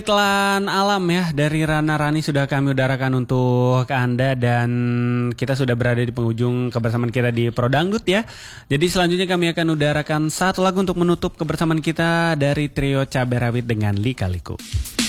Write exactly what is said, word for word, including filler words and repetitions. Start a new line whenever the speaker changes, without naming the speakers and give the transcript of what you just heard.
Iklan alam ya dari Rana Rani sudah kami udarakan untuk Anda, dan kita sudah berada di penghujung kebersamaan kita di Pro Dangdut ya. Jadi selanjutnya kami akan udarakan satu lagu untuk menutup kebersamaan kita dari trio Cabai Rawit dengan Lika Liku.